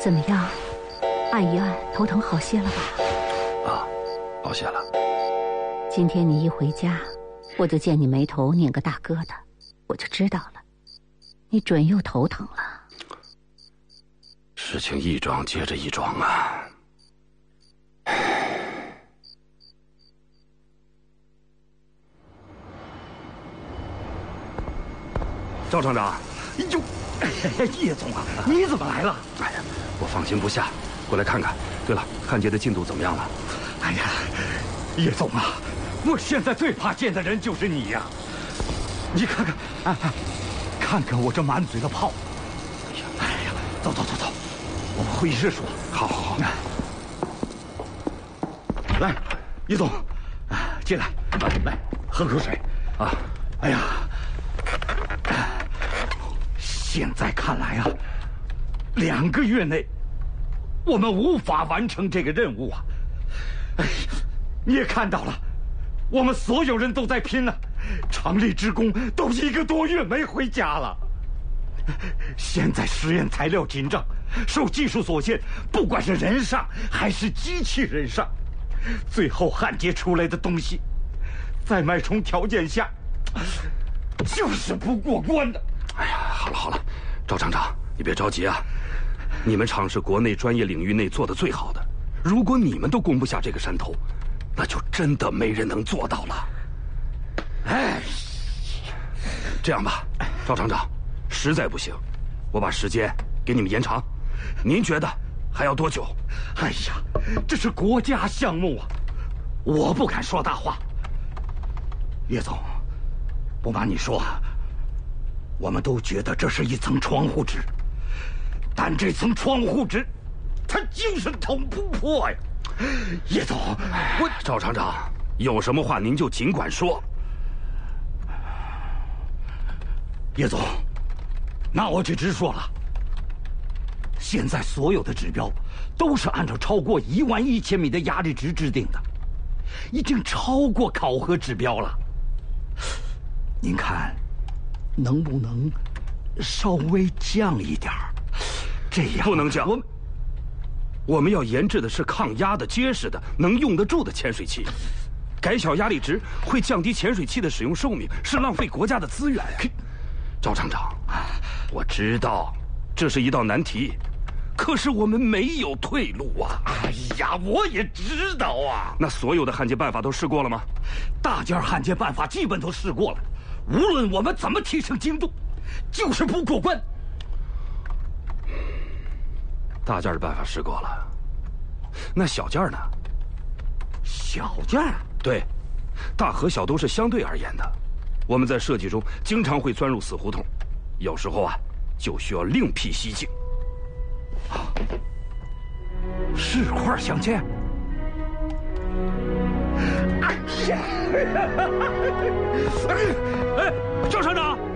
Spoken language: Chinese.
怎么样？按一按，头疼好些了吧？ 啊，好些了。 今天你一回家，我就见你眉头拧个大疙瘩，我就知道了，你准又头疼了。 事情一桩接着一桩啊。赵厂长， 哎呦，叶总啊，你怎么来了？ 哎呀，我放心不下，过来看看。对了，焊接的进度怎么样了？ 哎呀，叶总啊，我现在最怕见的人就是你呀！你看看，看看我这满嘴的泡。哎呀，走，我们会议室说。 好。 来，叶总，进来，来喝口水啊。哎呀，现在看来啊，2个月内我们无法完成这个任务啊！哎，你也看到了，我们所有人都在拼了，厂里职工都1个多月没回家了。现在实验材料紧张，受技术所限，不管是人上还是机器人上，最后焊接出来的东西，在脉冲条件下就是不过关的。 哎呀，好了，赵厂长，你别着急啊。你们厂是国内专业领域内做的最好的，如果你们都攻不下这个山头，那就真的没人能做到了。 哎， 这样吧，赵厂长，实在不行，我把时间给你们延长，您觉得还要多久？ 哎呀，这是国家项目啊，我不敢说大话。叶总，不瞒你说，我们都觉得这是一层窗户纸，但这层窗户纸它就是捅不破呀。叶总， 赵厂长，有什么话您就尽管说。 叶总，那我就直说了，现在所有的指标都是按照超过11000米的压力值制定的，已经超过考核指标了。您看能不能稍微降一点儿？这样不能降，我们要研制的是抗压的、结实的、能用得住的潜水器。改小压力值会降低潜水器的使用寿命，是浪费国家的资源呀。赵厂长，我知道这是一道难题，可是我们没有退路啊！ 哎呀，我也知道啊。 那所有的焊接办法都试过了吗？ 大件焊接办法基本都试过了，无论我们怎么提升精度，就是不过关。 大件的办法试过了，那小件呢？ 小件？ 对，大和小都是相对而言的。我们在设计中经常会钻入死胡同，有时候啊，就需要另辟蹊径。 是块相间。哎呀！ 哎，赵厂长。